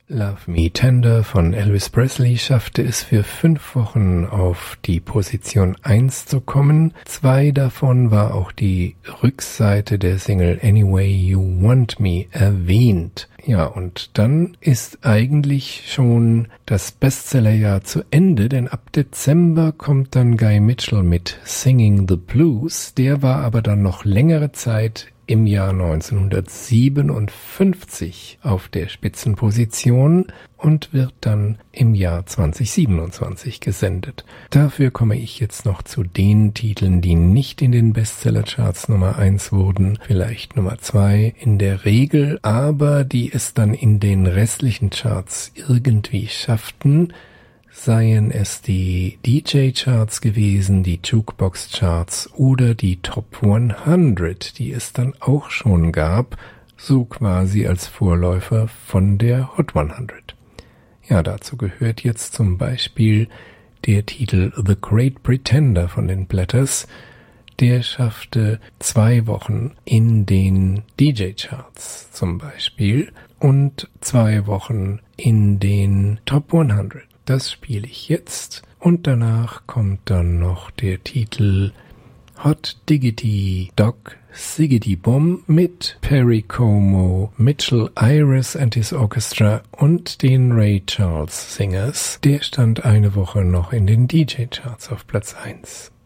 Love Me Tender von Elvis Presley schaffte es für 5 Wochen auf die Position 1 zu kommen. 2 davon war auch die Rückseite der Single Anyway You Want Me erwähnt. Ja, und dann ist eigentlich schon das Bestsellerjahr zu Ende, denn ab Dezember kommt dann Guy Mitchell mit Singing the Blues. Der war aber dann noch längere Zeit im Jahr 1957 auf der Spitzenposition und wird dann im Jahr 2027 gesendet. Dafür komme ich jetzt noch zu den Titeln, die nicht in den Bestsellercharts Nummer 1 wurden, vielleicht Nummer 2 in der Regel, aber die es dann in den restlichen Charts irgendwie schafften. Seien es die DJ-Charts gewesen, die Jukebox-Charts oder die Top 100, die es dann auch schon gab, so quasi als Vorläufer von der Hot 100. Ja, dazu gehört jetzt zum Beispiel der Titel The Great Pretender von den Platters. Der schaffte 2 Wochen in den DJ-Charts zum Beispiel und 2 Wochen in den Top 100. Das spiele ich jetzt und danach kommt dann noch der Titel Hot Diggity Dog Siggity Bomb mit Perry Como, Mitchell Iris and his Orchestra und den Ray Charles Singers. Der stand eine Woche noch in den DJ-Charts auf Platz 1.